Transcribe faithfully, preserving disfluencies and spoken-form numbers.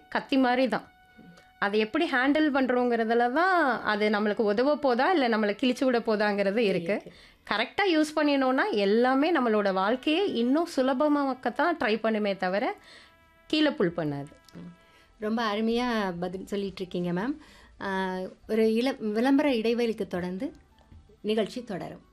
கத்தி மாதிரி தான். அதை எப்படி ஹேண்டில் பண்ணுறோங்கிறதுல தான் அது நம்மளுக்கு உதவ போதா இல்லை நம்மளை கிழிச்சு விட போதாங்கிறது இருக்குது. கரெக்டாக யூஸ் பண்ணினோன்னா எல்லாமே நம்மளோட வாழ்க்கையை இன்னும் சுலபமாக்கத்தான் ட்ரை பண்ணுமே தவிர கீழே புல் பண்ணாது. ரொம்ப அருமையாக பதில் சொல்லிகிட்ருக்கீங்க மேம். ஒரு இள விளம்பர இடைவெளிக்கு தொடர்ந்து நிகழ்ச்சி தொடரும்.